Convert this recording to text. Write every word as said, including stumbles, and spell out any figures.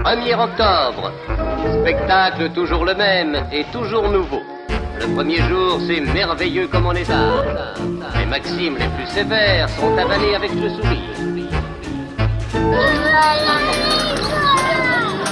premier octobre. Spectacle toujours le même et toujours nouveau. Le premier jour, c'est merveilleux comme on est tard. Les maximes les plus sévères sont avalées avec le sourire.